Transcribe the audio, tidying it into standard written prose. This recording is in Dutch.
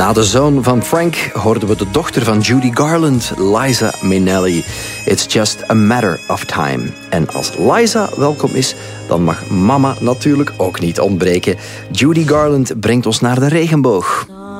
Na de zoon van Frank hoorden we de dochter van Judy Garland, Liza Minnelli. It's just a matter of time. En als Liza welkom is, dan mag mama natuurlijk ook niet ontbreken. Judy Garland brengt ons naar de regenboog.